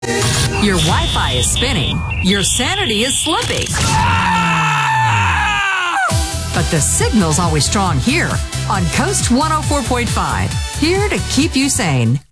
Your Wi-Fi is spinning. Your sanity is slipping. But the signal's always strong here on Coast 104.5. Here to keep you sane.